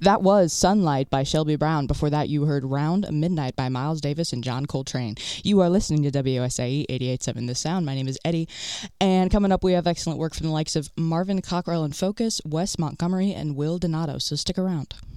That was Sunlight by Shelby Brown. Before that, you heard Round Midnight by Miles Davis and John Coltrane. You are listening to WSAE 88.7 The Sound. My name is Eddie. And coming up, we have excellent work from the likes of Marvin Cockrell and Focus, Wes Montgomery, and Will Donato. So stick around.